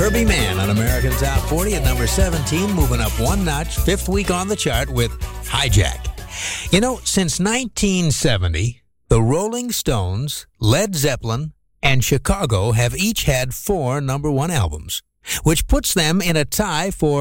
Herbie Mann on American Top 40 at number 17, moving up one notch, fifth week on the chart with Hijack. You know, since 1970, the Rolling Stones, Led Zeppelin, and Chicago have each had 4 number 1 albums, which puts them in a tie for